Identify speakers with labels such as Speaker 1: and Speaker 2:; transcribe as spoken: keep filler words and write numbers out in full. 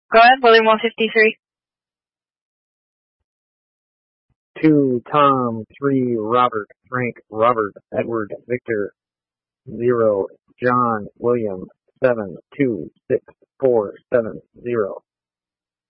Speaker 1: Go ahead, William one fifty-three.
Speaker 2: Two, Tom. Three, Robert. Frank, Robert. Edward, Victor. Zero, John, William. Seven, two, six, four, seven, zero.